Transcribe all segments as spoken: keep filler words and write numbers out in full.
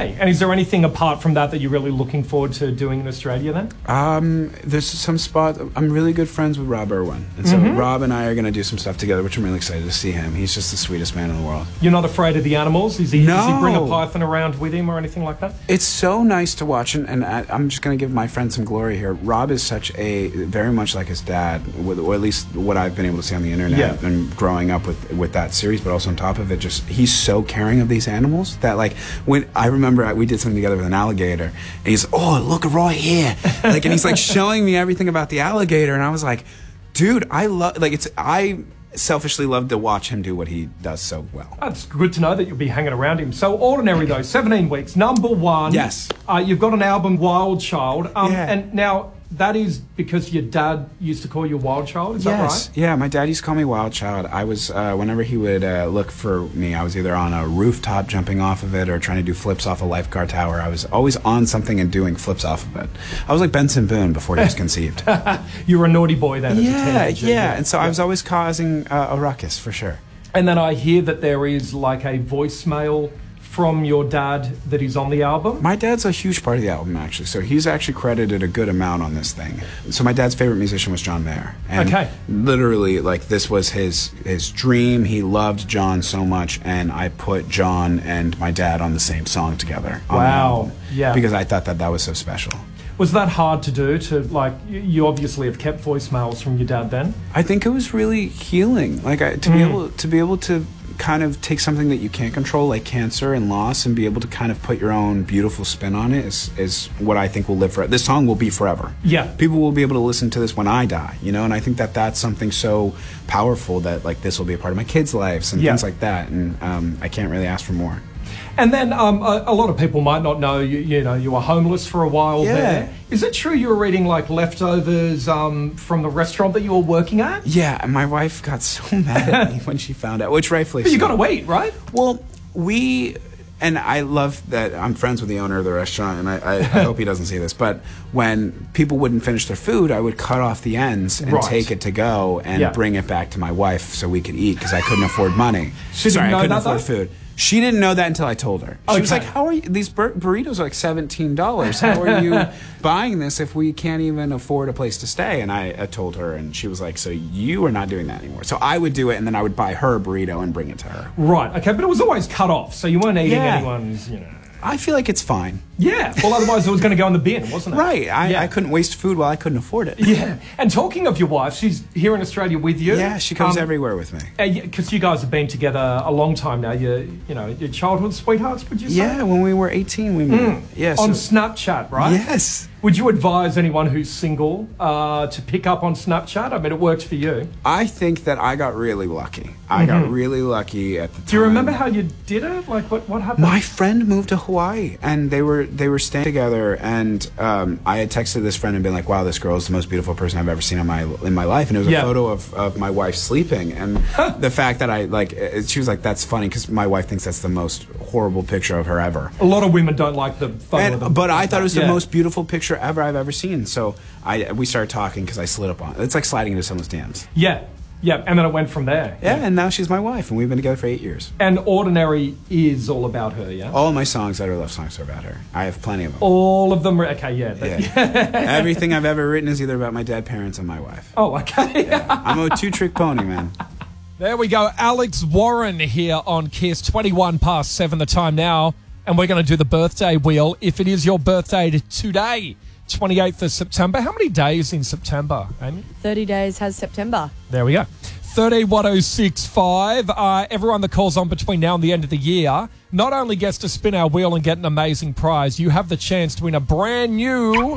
Okay. And is there anything apart from that that you're really looking forward to doing in Australia then? Um, there's some spot. I'm really good friends with Rob Irwin. And so mm-hmm. Rob and I are going to do some stuff together, which I'm really excited to see him. He's just the sweetest man in the world. You're not afraid of the animals? Is he, no. Does he bring a python around with him or anything like that? It's so nice to watch, and, and I, I'm just going to give my friend some glory here. Rob is such a, very much like his dad, with, or at least what I've been able to see on the internet yeah. and growing up with, with that series, but also on top of it, just he's so caring of these animals that, like, when I remember we did something together with an alligator, and he's, oh, look right here. Like, and he's like showing me everything about the alligator, and I was like, dude, I love, like, it's, I selfishly love to watch him do what he does so well. That's good to know that you'll be hanging around him. So Ordinary, though, seventeen weeks, number one. Yes. Uh, you've got an album, Wild Child. Um, yeah. And now, that is because your dad used to call you Wild Child, is yes. that right? Yeah, my dad used to call me Wild Child. I was, uh, whenever he would uh, look for me, I was either on a rooftop jumping off of it or trying to do flips off a lifeguard tower. I was always on something and doing flips off of it. I was like Benson Boone before he was conceived. You were a naughty boy then as yeah, a teenager. Yeah, yeah, and so yeah. I was always causing uh, a ruckus, for sure. And then I hear that there is like a voicemail from your dad that is on the album? My dad's a huge part of the album, actually. So he's actually credited a good amount on this thing. So my dad's favorite musician was John Mayer. And okay. literally, like, this was his his dream. He loved John so much, and I put John and my dad on the same song together. Wow. Yeah. Because I thought that that was so special. Was that hard to do? To, like, you obviously have kept voicemails from your dad then? I think it was really healing. Like, I, to mm. be able to be able to kind of take something that you can't control, like cancer and loss, and be able to kind of put your own beautiful spin on it is, is what I think will live forever. This song will be forever. Yeah. People will be able to listen to this when I die, you know, and I think that that's something so powerful that, like, this will be a part of my kids' lives and yeah. things like that, and um, I can't really ask for more. And then um, a, a lot of people might not know, you, you know, you were homeless for a while yeah. there. Is it true you were eating, like, leftovers um, from the restaurant that you were working at? Yeah, and my wife got so mad at me when she found out, which rightfully But so. you got to wait, right? Well, we... And I love that I'm friends with the owner of the restaurant, and I, I, I hope he doesn't see this, but when people wouldn't finish their food, I would cut off the ends and right. take it to go and yeah. bring it back to my wife so we could eat, because I couldn't afford money. She Sorry, didn't know I couldn't that, afford though? food. She didn't know that until I told her. She okay. was like, how are you, these bur burritos are like seventeen dollars. How are you buying this if we can't even afford a place to stay? And I, I told her, and she was like, so you are not doing that anymore. So I would do it, and then I would buy her a burrito and bring it to her. Right, okay, but it was always cut off, so you weren't eating yeah. anyone's, you know... I feel like it's fine. Yeah, well, otherwise it was going to go in the bin, wasn't it? Right. I, yeah. I couldn't waste food while I couldn't afford it. Yeah. And talking of your wife, she's here in Australia with you. Yeah, she comes um, everywhere with me. Because you guys have been together a long time now. You, you know, your childhood sweethearts, would you say? Yeah, when we were eighteen, we met. Mm. Yeah, on so Snapchat, right? Yes. Would you advise anyone who's single uh, to pick up on Snapchat? I mean, it worked for you. I think that I got really lucky. I mm-hmm. got really lucky at the time. Do you remember how you did it? Like, what, what happened? My friend moved to Hawaii, and they were they were staying together, and um, I had texted this friend and been like, wow, this girl is the most beautiful person I've ever seen in my in my life. And it was a yeah. photo of, of my wife sleeping. And the fact that I, like, she was like, that's funny, because my wife thinks that's the most horrible picture of her ever. A lot of women don't like the photo and, of them. But I thought it was yeah. the most beautiful picture ever I've ever seen. So I we started talking because I slid up on it. It's like sliding into someone's D Ms. Yeah. Yeah, and then it went from there. Yeah, yeah, and now she's my wife, and we've been together for eight years. And Ordinary is all about her, yeah? All my songs that are love songs are about her. I have plenty of them. All of them? Okay, yeah. That, yeah. Everything I've ever written is either about my dead parents and my wife. Oh, okay. Yeah. I'm a two-trick pony, man. There we go. Alex Warren here on Kiss. twenty-one past seven the time now. And we're going to do the birthday wheel. If it is your birthday today, twenty-eighth of September. How many days in September, Amy? thirty days has September. There we go. thirteen one oh six five. Uh, everyone that calls on between now and the end of the year not only gets to spin our wheel and get an amazing prize, you have the chance to win a brand new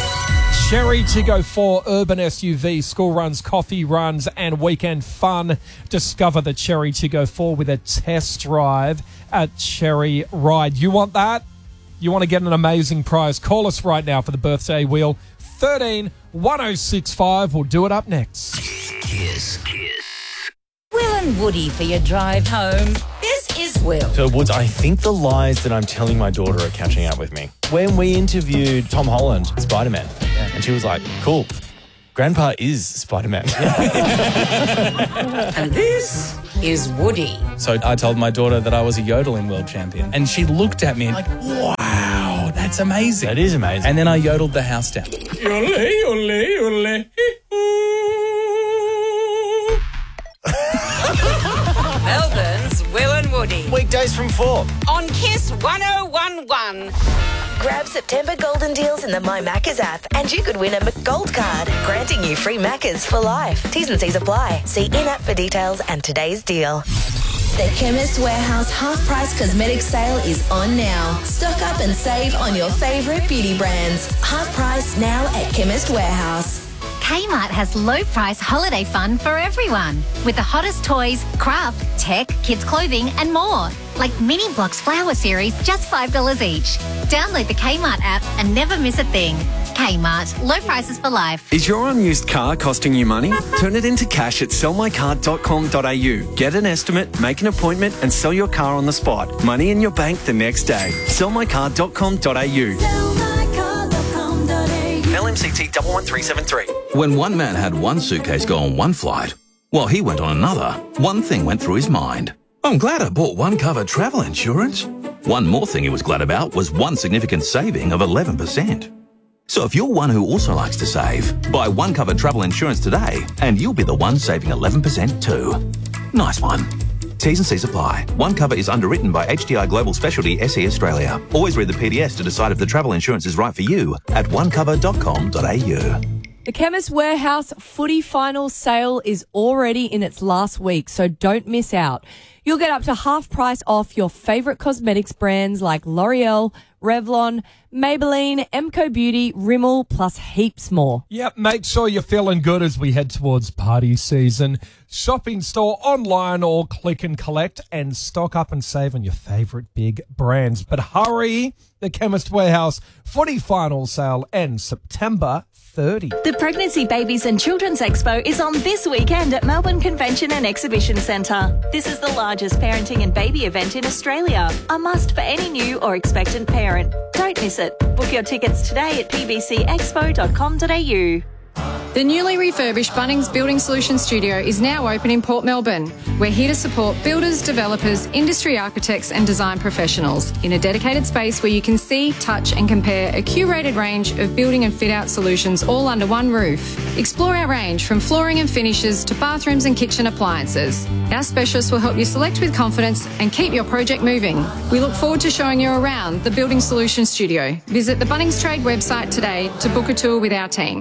Cherry Tiggo four Urban S U V, school runs, coffee runs, and weekend fun. Discover the Cherry Tiggo four with a test drive at Cherry Ride. You want that? You want to get an amazing prize? Call us right now for the birthday wheel. thirteen one oh six five. We'll do it up next. Kiss. Kiss. Will and Woody for your drive home. This is Will. So, Woods, I think the lies that I'm telling my daughter are catching up with me. When we interviewed Tom Holland, Spider-Man, yeah. and she was like, cool, Grandpa is Spider-Man. And this is Woody. So I told my daughter that I was a yodeling world champion. And she looked at me like, wow. That's amazing. That is amazing. And then I yodeled the house down. Melbourne's Will and Woody. Weekdays from four. On Kiss one oh one one. Grab September golden deals in the My Maccas app and you could win a McGold card, granting you free Maccas for life. T's and C's apply. See in-app for details and today's deal. The Chemist Warehouse half-price cosmetic sale is on now. Stock up and save on your favourite beauty brands. Half price now at Chemist Warehouse. Kmart has low-price holiday fun for everyone. With the hottest toys, craft, tech, kids' clothing and more. Like Mini Blocks Flower Series, just five dollars each. Download the Kmart app and never miss a thing. Kmart, low prices for life. Is your unused car costing you money? Turn it into cash at sell my car dot com dot a u. Get an estimate, make an appointment and sell your car on the spot. Money in your bank the next day. sell my car dot com dot a u. L M C T one one three seven three. When one man had one suitcase go on one flight, while he went on another, one thing went through his mind. I'm glad I bought one cover travel insurance. One more thing he was glad about was one significant saving of eleven percent. So if you're one who also likes to save, buy one cover travel insurance today and you'll be the one saving eleven percent too. Nice one. T's and C's apply. One cover is underwritten by H D I Global Specialty S E Australia. Always read the P D S to decide if the travel insurance is right for you at one cover dot com dot a u. The Chemist Warehouse footy final sale is already in its last week, so don't miss out. You'll get up to half price off your favourite cosmetics brands like L'Oreal, Revlon, Maybelline, Emco Beauty, Rimmel, plus heaps more. Yep, make sure you're feeling good as we head towards party season. Shop in store, online, or click and collect and stock up and save on your favourite big brands. But hurry, the Chemist Warehouse footy final sale ends September thirtieth. The Pregnancy, Babies and Children's Expo is on this weekend at Melbourne Convention and Exhibition Centre. This is the largest parenting and baby event in Australia, a must for any new or expectant parent. Don't miss it. Book your tickets today at p b c expo dot com dot a u. The newly refurbished Bunnings Building Solutions Studio is now open in Port Melbourne. We're here to support builders, developers, industry architects and design professionals in a dedicated space where you can see, touch and compare a curated range of building and fit-out solutions all under one roof. Explore our range from flooring and finishes to bathrooms and kitchen appliances. Our specialists will help you select with confidence and keep your project moving. We look forward to showing you around the Building Solutions Studio. Visit the Bunnings Trade website today to book a tour with our team.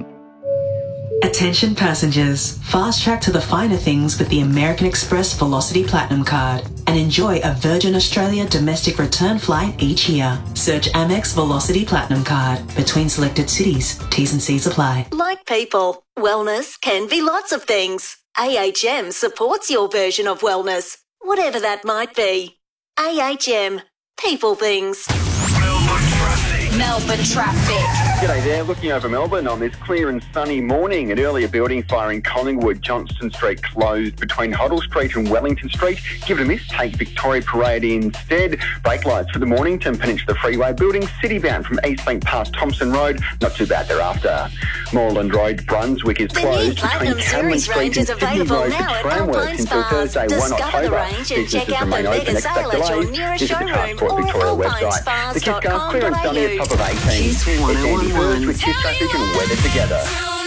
Attention passengers, fast track to the finer things with the American Express Velocity Platinum Card and enjoy a Virgin Australia domestic return flight each year. Search Amex Velocity Platinum Card between selected cities. T's and C's apply. Like people, wellness can be lots of things. A H M supports your version of wellness, whatever that might be. A H M, people things. Melbourne traffic. G'day there, looking over Melbourne on this clear and sunny morning. An earlier building fire in Collingwood, Johnston Street closed between Hoddle Street and Wellington Street. Give it a miss, take Victoria Parade instead. Brake lights for the Mornington Peninsula Freeway building, city bound from Eastlink past Thompson Road. Not too bad thereafter. Moreland Road, Brunswick is closed between Cameron Street and Sydney Road for tramworks until Thursday, the first of October. Businesses remain open, expect delays. Visit the Transport Victoria website. The Kiss Cars clear and sunny at top of eighteen. It's Andy Hurst with Kiss Traffic and weather together.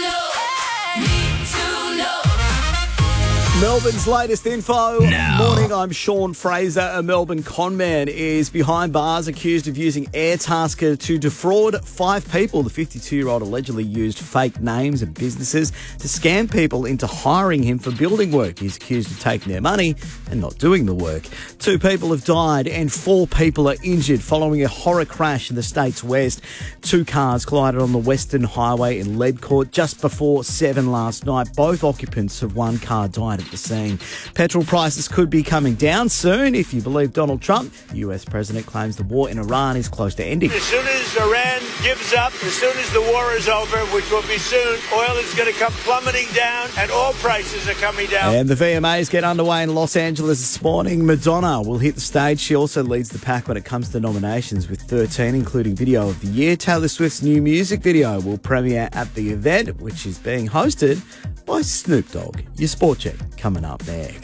Melbourne's latest info. Now. Morning, I'm Sean Fraser. A Melbourne conman is behind bars accused of using Airtasker to defraud five people. The fifty-two-year-old allegedly used fake names and businesses to scam people into hiring him for building work. He's accused of taking their money and not doing the work. Two people have died and four people are injured following a horror crash in the state's west. Two cars collided on the Western Highway in Ledcourt just before seven last night. Both occupants of one car died at the scene. Petrol prices could be coming down soon if you believe Donald Trump. The U S president claims the war in Iran is close to ending. As soon as Iran gives up, as soon as the war is over, which will be soon, oil is going to come plummeting down and all prices are coming down. And the V M As get underway in Los Angeles this morning. Madonna will hit the stage. She also leads the pack when it comes to nominations with thirteen, including Video of the Year. Taylor Swift's new music video will premiere at the event, which is being hosted by Snoop Dogg. Your sport check coming up next.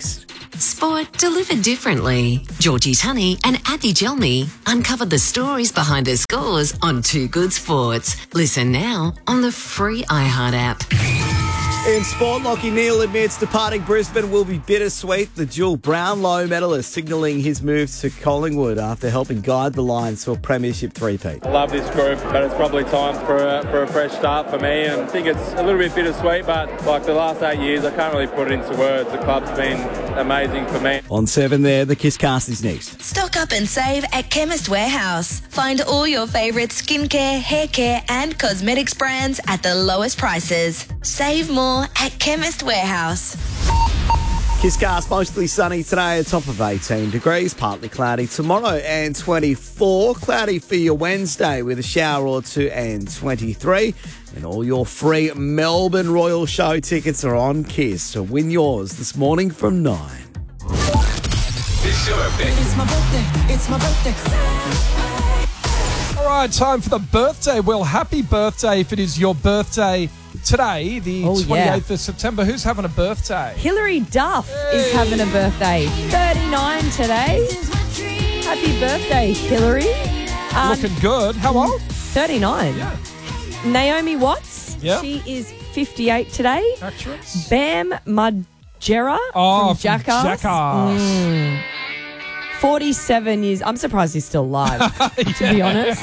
Sport delivered differently. Georgie Tunney and Athy Gelmi uncovered the stories behind their scores on Two Good Sports. Listen now on the free iHeart app. In sport, Lachie Neale admits departing Brisbane will be bittersweet. The dual Brownlow medalist signalling his move to Collingwood after helping guide the Lions to a premiership three-peat. I love this group, but it's probably time for a, for a fresh start for me. And I think it's a little bit bittersweet, but like the last eight years, I can't really put it into words. The club's been amazing for me. On seven there, the Kiss Cast is next. Stock up and save at Chemist Warehouse. Find all your favourite skincare, hair care and cosmetics brands at the lowest prices. Save more at Chemist Warehouse. Kiss Cast mostly sunny today, a top of eighteen degrees, partly cloudy tomorrow and twenty-four. Cloudy for your Wednesday with a shower or two and twenty-three. And all your free Melbourne Royal Show tickets are on Kiss. So win yours this morning from nine. It's your birthday. It's my birthday. It's my birthday. All right, time for the birthday. Well, happy birthday if it is your birthday today, the Oh, yeah. twenty-eighth of September. Who's having a birthday? Hilary Duff is having a birthday. thirty-nine today. Happy birthday, Hilary. Um, Looking good. How old? thirty-nine. Yeah. Naomi Watts. Yeah. She is fifty-eight today. Actress. Bam Margera Oh, from from Jackass. Jackass. Mm. forty-seven years. I'm surprised he's still alive, to be honest.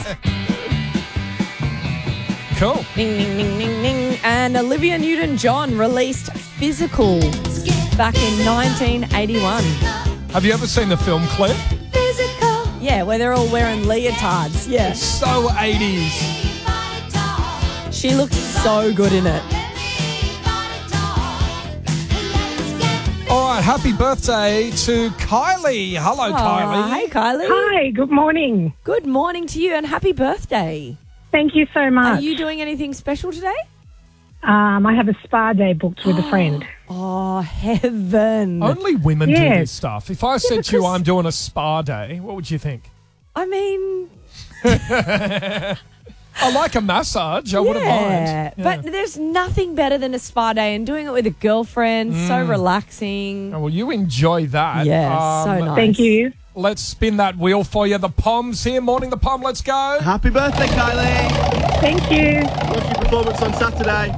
Cool. Ding, ding, ding, ding, ding. And Olivia Newton-John released Physical back in nineteen eighty-one. Have you ever seen the film clip? Physical. Yeah, where they're all wearing leotards. Yeah. It's so eighties. She looks so good in it. All right, happy birthday to Kylie. Hello, Aw, Kylie. Hey, Kylie. Hi, good morning. Good morning to you and happy birthday. Thank you so much. Are you doing anything special today? Um, I have a spa day booked with a friend. Oh, heaven. Only women do Yes. this stuff. If I said to you I'm doing a spa day, what would you think? I mean, I like a massage. I wouldn't mind. yeah, but there's nothing better than a spa day and doing it with a girlfriend. So Mm. relaxing. Oh, well, you enjoy that. Yeah, so nice. Thank you. Let's spin that wheel for you. The Pom's here. Morning, the Pom. Let's go. Happy birthday, Kylie. Thank you. What's your performance on Saturday?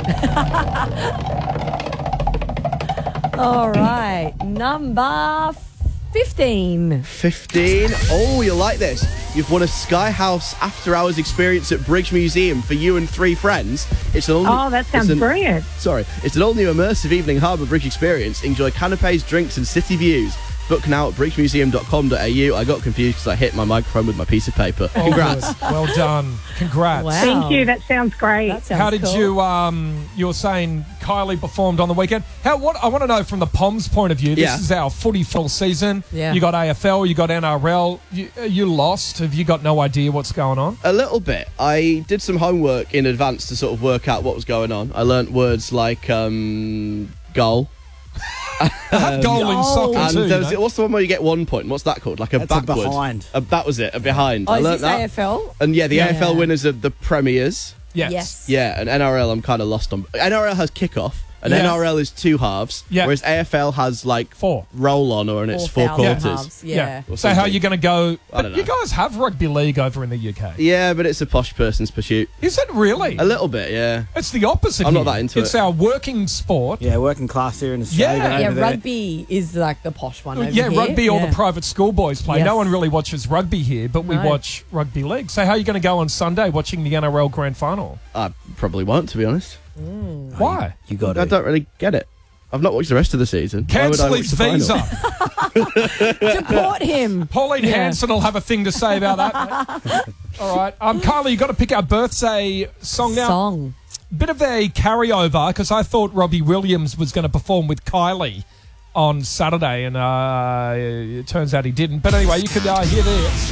All right, number fifteen. fifteen. Oh, you like this. You've won a Sky House after hours experience at Briggs Museum for you and three friends. It's an all Oh, that sounds it's an- brilliant. Sorry. It's an all-new immersive evening Harbour Bridge experience. Enjoy canapes, drinks and city views. Book now at briggs museum dot com dot a u. I got confused because I hit my microphone with my piece of paper. Oh, Congrats. good. Well done. Congrats. Thank you. That sounds great. That sounds How did cool. you? Um, you were saying Kylie performed on the weekend. How? What? I want to know from the Pom's point of view. This Yeah. is our footy full season. Yeah. You got A F L. You got N R L. You, you lost. Have you got no idea what's going on? A little bit. I did some homework in advance to sort of work out what was going on. I learnt words like um, goal. They have goal in soccer and too, there was- you know? What's the one where you get one point? What's that called? Like a That's a backward. behind. A, that was it. A behind. Oh, I is learnt this that. A F L? And yeah, the Yeah. A F L winners are the premiers. Yes. Yes. Yeah, and N R L I'm kind of lost on. N R L has kickoff, and Yeah. N R L is two halves, Yeah. whereas A F L has like four roll on, or and it's four Four thousand quarters. halves, yeah. Or So how something. are you going to go? I But don't you know. guys have rugby league over in the U K. Yeah, but it's a posh person's pursuit. Is it really? A little bit, yeah. It's the opposite. I'm not here. that into it's it. our working sport. Yeah, working class here in Australia. Yeah. over Yeah, there. rugby is like the posh one over Yeah, here. rugby all Yeah. the private school boys play. Yes. No one really watches rugby here, but we No. watch rugby league. So how are you going to go on Sunday watching the N R L Grand Final? I probably won't, to be honest. Why? You got I it. don't really get it. I've not watched the rest of the season. Why would I Cancel watch his the final? visa. Support him. Pauline Yeah. Hanson will have a thing to say about that. mate. All right. Um, Kylie, you got to pick our birthday song now. Song. Bit of a carryover because I thought Robbie Williams was going to perform with Kylie on Saturday, and uh, it turns out he didn't. But anyway, you could uh, hear this.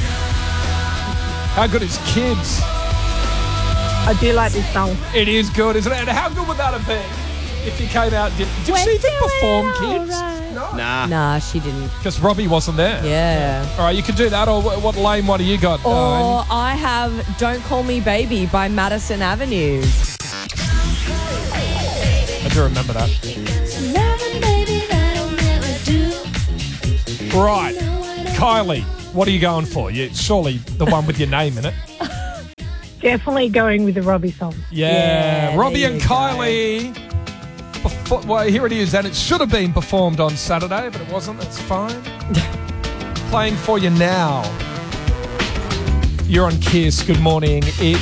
How good is Kids? I do like this song. It is good, isn't it? And how good would that have been if you came out and did, did you see them perform, Kids? No. Nah. Nah, she didn't. Because Robbie wasn't there. Yeah. All right, you can do that, or wh- what lame one do you got? Or Uh, I have Don't Call Me Baby by Madison Avenue. I do remember that. Right. Kylie, what are you going for? You surely the one with your name in it. Definitely going with the Robbie song. Yeah, Yeah, Robbie there and you go. Kylie. Before, well, here it is, and it should have been performed on Saturday, but it wasn't. That's fine. Playing for you now. You're on Kiss. Good morning. It's